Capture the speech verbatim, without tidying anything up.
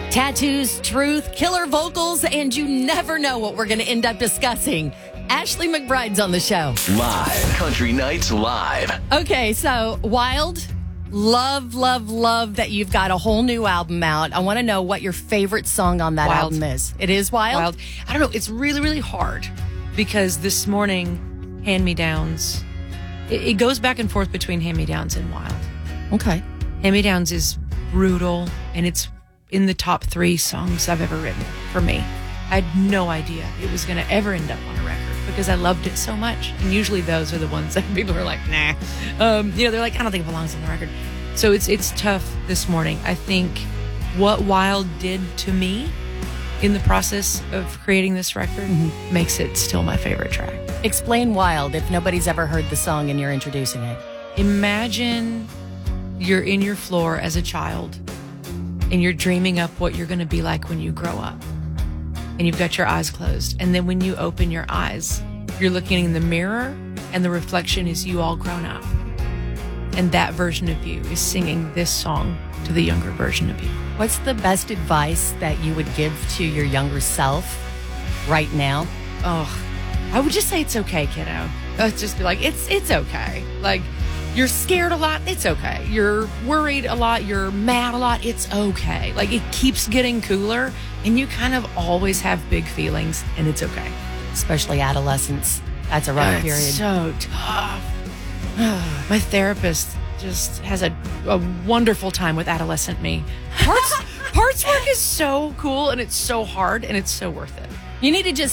Tattoos, truth, killer vocals, and you never know what we're going to end up discussing. Ashley McBride's on the show. Live. Country Nights Live. Okay, so Wild, love, love, love that you've got a whole new album out. I want to know what your favorite song on that Wild. album is. It is Wild? Wild. I don't know. It's really, really hard because this morning, Hand-Me-Downs, it, it goes back and forth between Hand-Me-Downs and Wild. Okay. Hand-Me-Downs is brutal, and it's in the top three songs I've ever written for me. I had no idea it was going to ever end up on a record because I loved it so much. And usually those are the ones that people are like, nah. Um, you know, they're like, I don't think it belongs on the record. So it's it's tough this morning. I think what Wild did to me in the process of creating this record mm-hmm. makes it still my favorite track. Explain Wild if nobody's ever heard the song and you're introducing it. Imagine you're in your floor as a child and you're dreaming up what you're going to be like when you grow up. And you've got your eyes closed. And then when you open your eyes, you're looking in the mirror and the reflection is you all grown up. And that version of you is singing this song to the younger version of you. What's the best advice that you would give to your younger self right now? Oh, I would just say it's okay, kiddo. Let's just be like, it's it's okay. Like, you're scared a lot, it's okay. You're worried a lot, you're mad a lot, it's okay. Like, it keeps getting cooler, and you kind of always have big feelings, and it's okay. Especially adolescence. That's a rough It's period. so tough. My therapist just has a, a wonderful time with adolescent me. Parts, parts work is so cool, and it's so hard, and it's so worth it. You need to just